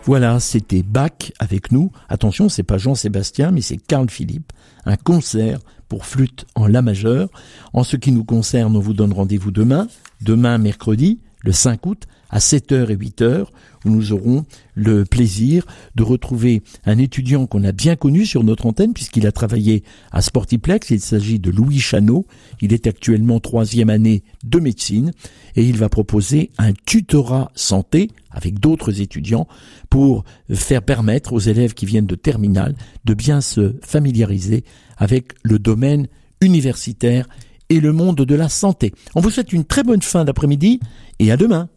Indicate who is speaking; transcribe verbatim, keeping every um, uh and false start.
Speaker 1: Voilà, c'était Bach avec nous. Attention, c'est pas Jean-Sébastien, mais c'est Carl Philipp. Un concert pour flûte en la majeur. En ce qui nous concerne, on vous donne rendez-vous demain. Demain, mercredi, le cinq août, à sept heures et huit heures, où nous aurons le plaisir de retrouver un étudiant qu'on a bien connu sur notre antenne, puisqu'il a travaillé à Sportiplex. Il s'agit de Louis Chanot. Il est actuellement troisième année de médecine et il va proposer un tutorat santé avec d'autres étudiants pour faire permettre aux élèves qui viennent de terminale de bien se familiariser avec le domaine universitaire et le monde de la santé. On vous souhaite une très bonne fin d'après-midi et à demain.